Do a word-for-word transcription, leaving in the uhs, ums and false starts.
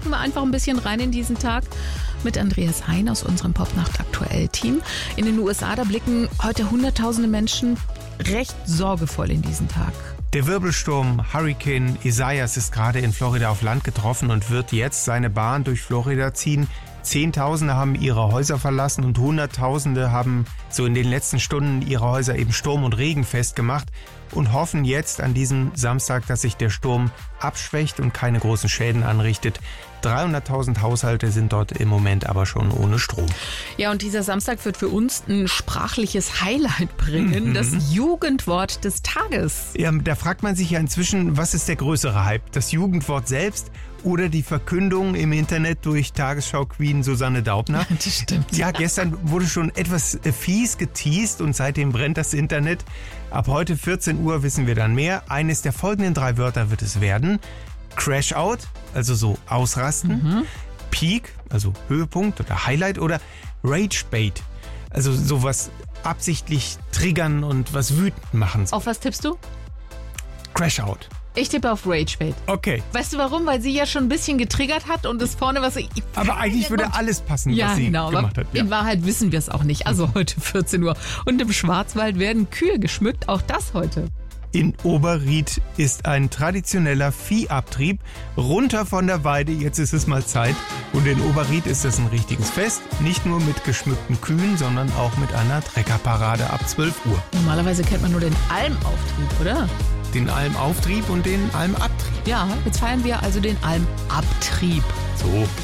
gucken wir einfach ein bisschen rein in diesen Tag mit Andreas Hein aus unserem Popnacht-Aktuell-Team. In den U S A, da blicken heute hunderttausende Menschen recht sorgevoll in diesen Tag. Der Wirbelsturm Hurricane Isaias ist gerade in Florida auf Land getroffen und wird jetzt seine Bahn durch Florida ziehen. Zehntausende haben ihre Häuser verlassen und Hunderttausende haben so in den letzten Stunden ihre Häuser eben Sturm und Regen festgemacht und hoffen jetzt an diesem Samstag, dass sich der Sturm abschwächt und keine großen Schäden anrichtet. dreihunderttausend Haushalte sind dort im Moment aber schon ohne Strom. Ja, und dieser Samstag wird für uns ein sprachliches Highlight bringen, mhm. das Jugendwort des Tages. Ja, da fragt man sich ja inzwischen, was ist der größere Hype? Das Jugendwort selbst oder die Verkündung im Internet durch Tagesschau-Queen Susanne Daubner? Das stimmt. Ja, gestern wurde schon etwas fies geteast und seitdem brennt das Internet. Ab heute vierzehn Uhr wissen wir dann mehr. Eines der folgenden drei Wörter wird es werden. Crash Out, also so ausrasten. Mhm. Peak, also Höhepunkt oder Highlight. Oder Rage Bait, also sowas absichtlich triggern und was wütend machen. Auf was tippst du? Crash Out. Ich tippe auf Rage Bait. Okay. Weißt du warum? Weil sie ja schon ein bisschen getriggert hat und es vorne was... Ich, aber eigentlich würde kommt. alles passen, ja, was sie genau, gemacht hat. Ja, in Wahrheit wissen wir es auch nicht. Also heute vierzehn Uhr. Und im Schwarzwald werden Kühe geschmückt. Auch das heute. In Oberried ist ein traditioneller Viehabtrieb. Runter von der Weide, jetzt ist es mal Zeit. Und in Oberried ist es ein richtiges Fest. Nicht nur mit geschmückten Kühen, sondern auch mit einer Treckerparade ab zwölf Uhr. Normalerweise kennt man nur den Almauftrieb, oder? Den Almauftrieb und den Almabtrieb. Ja, jetzt feiern wir also den Almabtrieb. So.